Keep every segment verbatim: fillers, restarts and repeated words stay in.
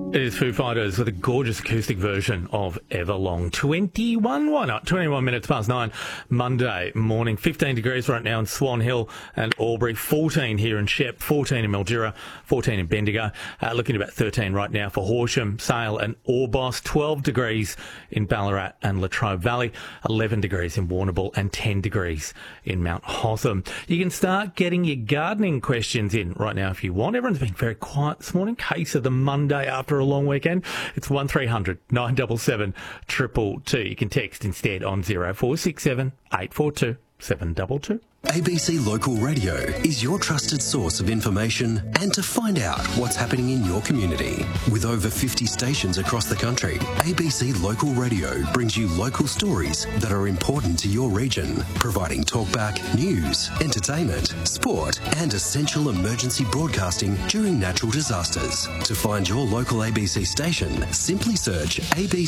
It is Foo Fighters with a gorgeous acoustic version of Everlong. twenty-one, why not? twenty-one minutes past nine, Monday morning. fifteen degrees right now in Swan Hill and Albury. fourteen here in Shep. fourteen in Mildura. fourteen in Bendigo. Uh, looking at about thirteen right now for Horsham, Sale and Orbost. twelve degrees in Ballarat and Latrobe Valley. eleven degrees in Warrnambool and ten degrees in Mount Hotham. You can start getting your gardening questions in right now if you want. Everyone's been very quiet this morning. Case of the Monday after a long weekend. It's one three hundred nine seven seven triple two. You can text instead on zero four six seven eight four two seven two two. A B C Local Radio is your trusted source of information and to find out what's happening in your community. With over fifty stations across the country, A B C Local Radio brings you local stories that are important to your region, providing talkback, news, entertainment, sport and essential emergency broadcasting during natural disasters. To find your local A B C station, simply search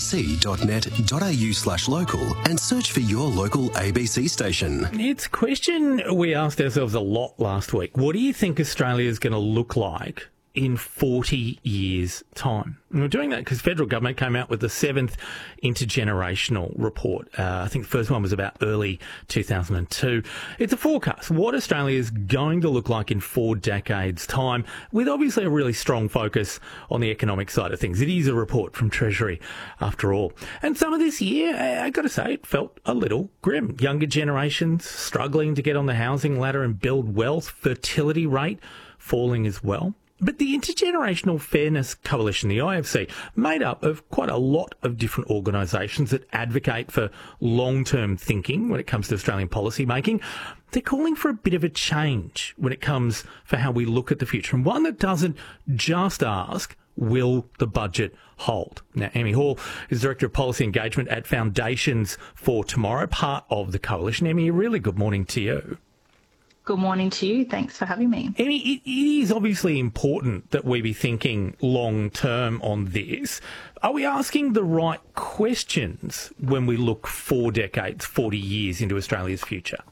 abc.net.au slash local and search for your local A B C station. It's a question we asked ourselves a lot last week. What do you think Australia is going to look like in forty years' time? And we're doing that because the federal government came out with the seventh intergenerational report. Uh, I think the first one was about early two thousand two. It's a forecast. What Australia is going to look like in four decades' time, with obviously a really strong focus on the economic side of things. It is a report from Treasury, after all. And some of this year, I got to say, it felt a little grim. Younger generations struggling to get on the housing ladder and build wealth. Fertility rate falling as well. But the Intergenerational Fairness Coalition, the I F C, made up of quite a lot of different organisations that advocate for long-term thinking when it comes to Australian policy making. They're calling for a bit of a change when it comes for how we look at the future, and one that doesn't just ask, will the budget hold? Now, Emmy Hall is Director of Policy Engagement at Foundations for Tomorrow, part of the coalition. Emmy, a really good morning to you. Good morning to you. Thanks for having me. Emmy, it, it is obviously important that we be thinking long term on this. Are we asking the right questions when we look four decades, forty years into Australia's future?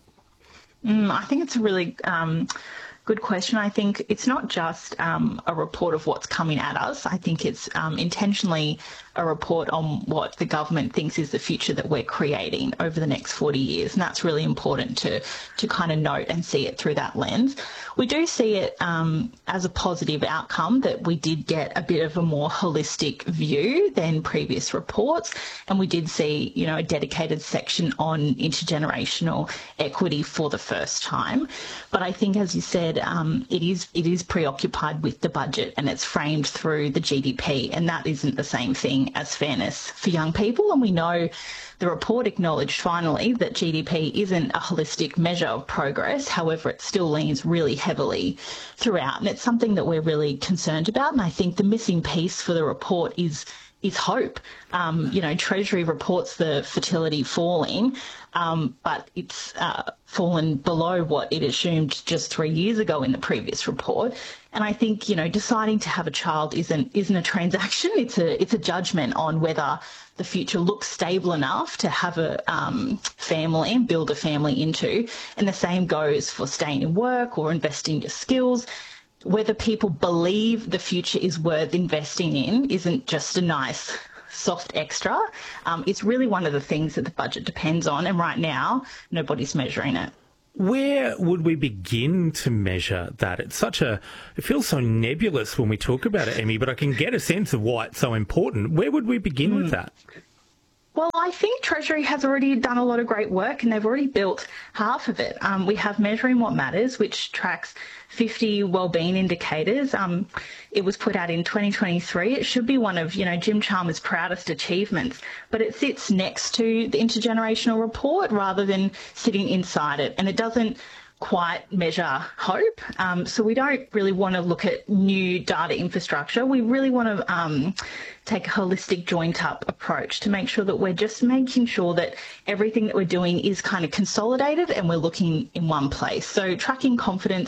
Mm, I think it's a really um, good question. I think it's not just um, a report of what's coming at us. I think it's um, intentionally a report on what the government thinks is the future that we're creating over the next forty years. And that's really important to, to kind of note and see it through that lens. We do see it um, as a positive outcome that we did get a bit of a more holistic view than previous reports. And we did see, you know, a dedicated section on intergenerational equity for the first time. But I think, as you said, um, it is it is preoccupied with the budget and it's framed through the G D P. And that isn't the same thing as fairness for young people. And we know the report acknowledged finally that G D P isn't a holistic measure of progress. However, it still leans really heavily throughout. And it's something that we're really concerned about. And I think the missing piece for the report is is hope. Um, you know, Treasury reports the fertility falling, um, but it's uh, fallen below what it assumed just three years ago in the previous report. And I think, you know, deciding to have a child isn't isn't a transaction. It's a it's a judgment on whether the future looks stable enough to have a um, family and build a family into. And the same goes for staying in work or investing your skills. Whether people believe the future is worth investing in isn't just a nice soft extra. Um, it's really one of the things that the budget depends on. And right now, nobody's measuring it. Where would we begin to measure that? It's such a, it feels so nebulous when we talk about it, Emmy, but I can get a sense of why it's so important. Where would we begin mm. with that? Well, I think Treasury has already done a lot of great work and they've already built half of it. Um, we have Measuring What Matters, which tracks fifty wellbeing indicators. Um, it was put out in twenty twenty-three. It should be one of, you know, Jim Chalmers' proudest achievements, but it sits next to the intergenerational report rather than sitting inside it. And it doesn't quite measure hope. Um, so we don't really want to look at new data infrastructure. We really want to um, take a holistic joint-up approach to make sure that we're just making sure that everything that we're doing is kind of consolidated and we're looking in one place. So tracking confidence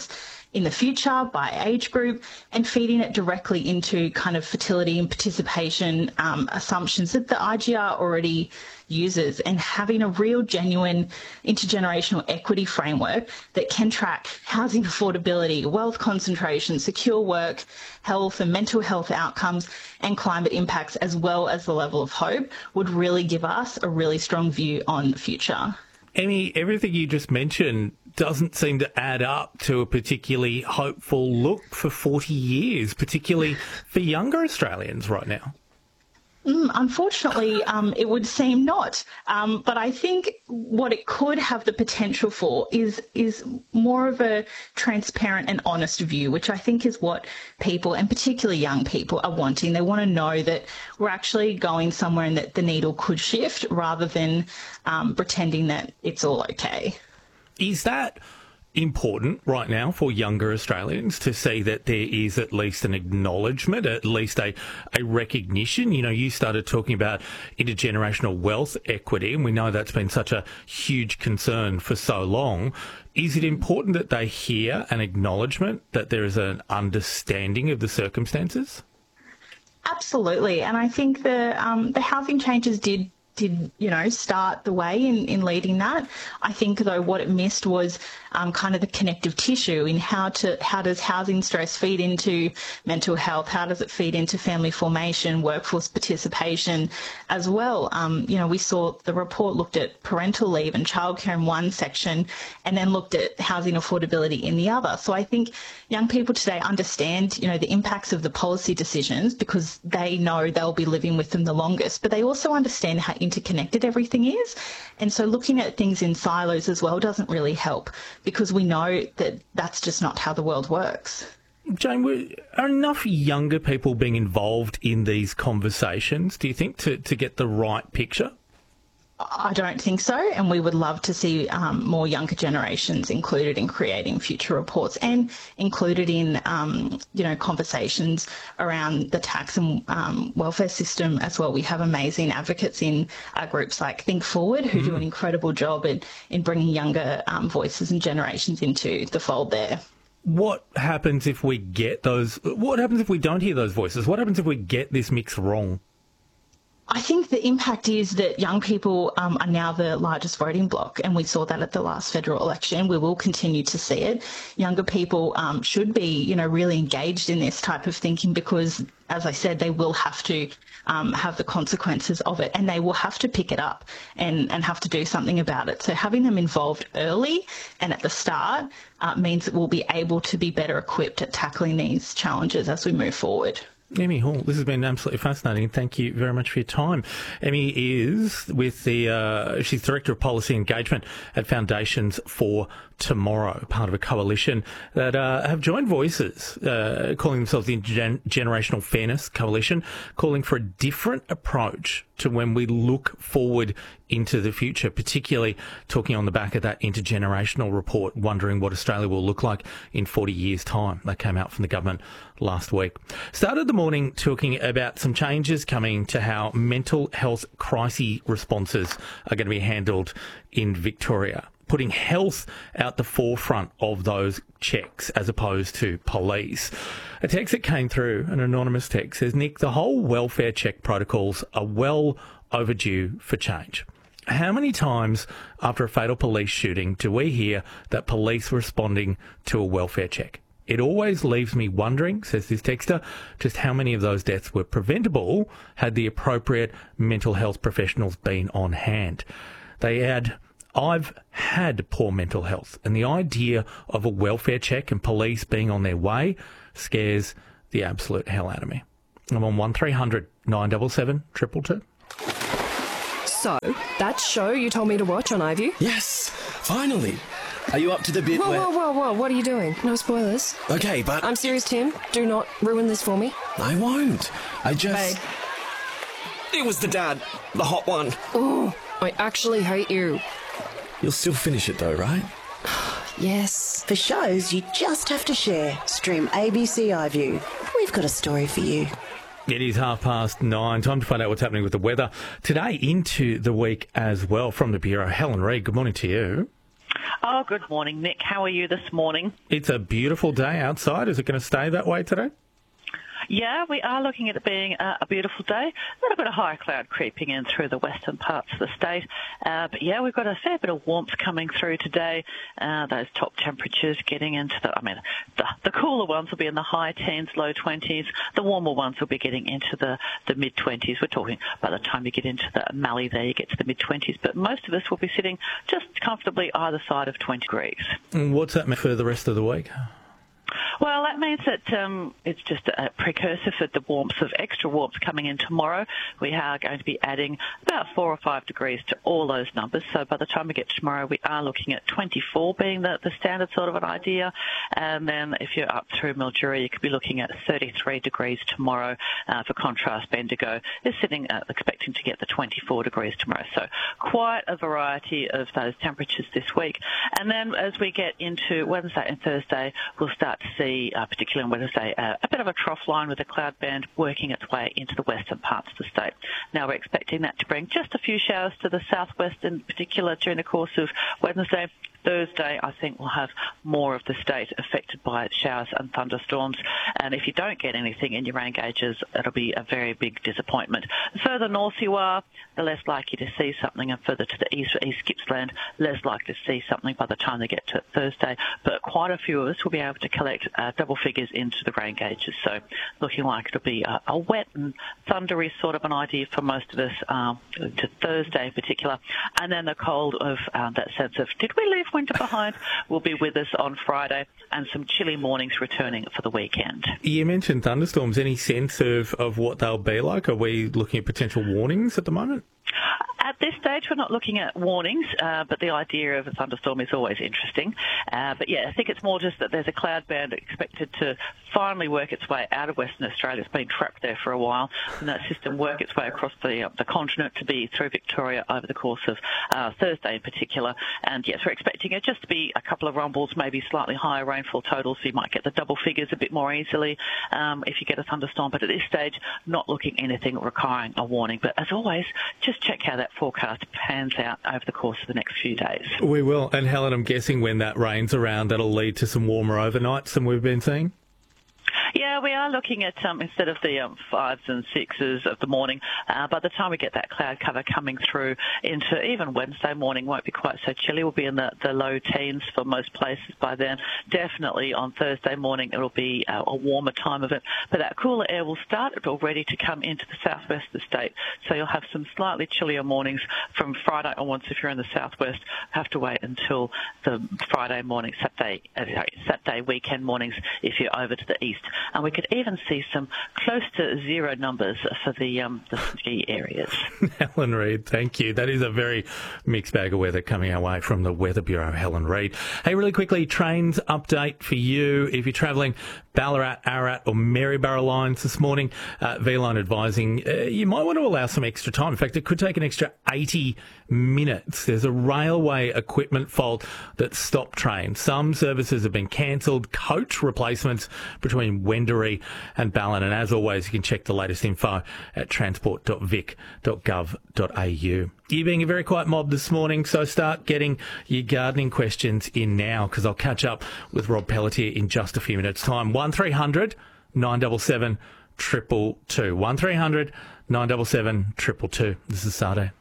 in the future by age group, and feeding it directly into kind of fertility and participation um, assumptions that the I G R already uses, and having a real genuine intergenerational equity framework that can track housing affordability, wealth concentration, secure work, health and mental health outcomes, and climate impacts, as well as the level of hope, would really give us a really strong view on the future. Emmy, everything you just mentioned doesn't seem to add up to a particularly hopeful look for forty years, particularly for younger Australians right now. Mm, unfortunately, um, it would seem not. Um, but I think what it could have the potential for is is more of a transparent and honest view, which I think is what people, and particularly young people, are wanting. They want to know that we're actually going somewhere and that the needle could shift, rather than um, pretending that it's all okay. Is that important right now for younger Australians to see that there is at least an acknowledgement, at least a, a recognition? You know, you started talking about intergenerational wealth equity, and we know that's been such a huge concern for so long. Is it important that they hear an acknowledgement that there is an understanding of the circumstances? Absolutely. And I think the um, the housing changes did did, you know, start the way in, in leading that. I think, though, what it missed was um, kind of the connective tissue in how to how does housing stress feed into mental health? How does it feed into family formation, workforce participation as well? Um, you know, we saw the report looked at parental leave and childcare in one section, and then looked at housing affordability in the other. So I think young people today understand, you know, the impacts of the policy decisions because they know they'll be living with them the longest, but they also understand how interconnected everything is. And so looking at things in silos as well doesn't really help, because we know that that's just not how the world works. Jane, are enough younger people being involved in these conversations, do you think, to, to get the right picture? I don't think so, and we would love to see um, more younger generations included in creating future reports, and included in, um, you know, conversations around the tax and um, welfare system as well. We have amazing advocates in uh, groups like Think Forward, who mm. do an incredible job in, in bringing younger um, voices and generations into the fold there. What happens if we get those? What happens if we don't hear those voices? What happens if we get this mix wrong? I think the impact is that young people um, are now the largest voting bloc, and we saw that at the last federal election. We will continue to see it. Younger people um, should be, you know, really engaged in this type of thinking because, as I said, they will have to um, have the consequences of it, and they will have to pick it up and, and have to do something about it. So having them involved early and at the start uh, means that we'll be able to be better equipped at tackling these challenges as we move forward. Emmy Hall, this has been absolutely fascinating. Thank you very much for your time. Emmy is with the, uh, she's Director of Policy Engagement at Foundations for Tomorrow, part of a coalition that uh, have joined voices, uh, calling themselves the Intergenerational Fairness Coalition, calling for a different approach to when we look forward into the future, particularly talking on the back of that intergenerational report, wondering what Australia will look like in forty years' time. That came out from the government last week. Started the morning talking about some changes coming to how mental health crisis responses are going to be handled in Victoria, putting health out the forefront of those checks as opposed to police. A text that came through, an anonymous text, says, Nick, the whole welfare check protocols are well overdue for change. How many times after a fatal police shooting do we hear that police were responding to a welfare check? It always leaves me wondering, says this texter, just how many of those deaths were preventable had the appropriate mental health professionals been on hand. They add, I've had poor mental health, and the idea of a welfare check and police being on their way scares the absolute hell out of me. I'm on one three hundred nine seven seven, two two two. So, that show you told me to watch on iView? Yes, finally. Are you up to the bit whoa, where... Whoa, whoa, whoa, what are you doing? No spoilers. Okay, but... I'm serious, Tim. Do not ruin this for me. I won't. I just... Babe. It was the dad. The hot one. Ooh, I actually hate you. You'll still finish it though, right? Yes. For shows you just have to share. Stream A B C iView. We've got a story for you. It is half past nine. Time to find out what's happening with the weather today into the week as well. From the Bureau, Helen Reid, good morning to you. Oh, good morning, Nick. How are you this morning? It's a beautiful day outside. Is it going to stay that way today? Yeah, we are looking at it being a, a beautiful day. A little bit of high cloud creeping in through the western parts of the state. Uh, but yeah, we've got a fair bit of warmth coming through today. Uh, those top temperatures getting into the, I mean, the, the cooler ones will be in the high teens, low twenties. The warmer ones will be getting into the, the mid-twenties. We're talking by the time you get into the Mallee there, you get to the mid-twenties. But most of us will be sitting just comfortably either side of twenty degrees. And what's that mean for the rest of the week? Well, that means that um, it's just a precursor for the warmth of extra warmth coming in tomorrow. We are going to be adding about four or five degrees to all those numbers. So by the time we get to tomorrow, we are looking at twenty-four being the, the standard sort of an idea. And then if you're up through Mildura, you could be looking at thirty-three degrees tomorrow. Uh, for contrast, Bendigo is sitting uh, expecting to get the twenty-four degrees tomorrow. So quite a variety of those temperatures this week. And then as we get into Wednesday and Thursday, we'll start to see, uh, particularly on Wednesday, uh, a bit of a trough line with a cloud band working its way into the western parts of the state. Now we're expecting that to bring just a few showers to the southwest in particular during the course of Wednesday. Thursday, I think we'll have more of the state affected by showers and thunderstorms. And if you don't get anything in your rain gauges, it'll be a very big disappointment. The further north you are, the less likely to see something, and further to the east, for East Gippsland, less likely to see something by the time they get to Thursday. But quite a few of us will be able to collect uh, double figures into the rain gauges. So looking like it'll be a, a wet and thundery sort of an idea for most of us um, to Thursday in particular. And then the cold of um, that sense of, did we leave winter behind, will be with us on Friday, and some chilly mornings returning for the weekend. You mentioned thunderstorms. Any sense of, of what they'll be like? Are we looking at potential warnings at the moment? At this stage, we're not looking at warnings, uh, but the idea of a thunderstorm is always interesting. Uh, but yeah, I think it's more just that there's a cloud band expected to finally work its way out of Western Australia. It's been trapped there for a while, and that system work its way across the uh, the continent to be through Victoria over the course of uh, Thursday in particular. And yes, we're expecting it just to be a couple of rumbles, maybe slightly higher rainfall totals, so you might get the double figures a bit more easily um, if you get a thunderstorm. But at this stage, not looking anything requiring a warning. But as always, just check how that forecast pans out over the course of the next few days. We will. And Helen, I'm guessing when that rain's around, that'll lead to some warmer overnights than we've been seeing? Yeah, we are looking at, um, instead of the um, fives and sixes of the morning, uh, by the time we get that cloud cover coming through into even Wednesday morning, won't be quite so chilly. We'll be in the, the low teens for most places by then. Definitely on Thursday morning, it'll be uh, a warmer time of it. But that cooler air will start already to come into the southwest of the state. So you'll have some slightly chillier mornings from Friday onwards. If you're in the southwest, have to wait until the Friday morning, Saturday, uh, sorry, Saturday weekend mornings if you're over to the east. And we could even see some close to zero numbers for the um, the ski areas. Helen Reid, thank you. That is a very mixed bag of weather coming our way from the Weather Bureau, Helen Reid. Hey, really quickly, trains update for you. If you're travelling Ballarat, Ararat or Maryborough lines this morning, uh, V-Line advising uh, you might want to allow some extra time. In fact, it could take an extra eighty minutes. There's a railway equipment fault that stopped trains. Some services have been cancelled. Coach replacements between Wendouree and Ballin. And as always, you can check the latest info at transport dot vic dot gov dot a u. You're being a very quiet mob this morning, so start getting your gardening questions in now, because I'll catch up with Rob Pelletier in just a few minutes' time. one three hundred nine seven seven two two two. one three hundred nine seven seven two two two. This is Sade.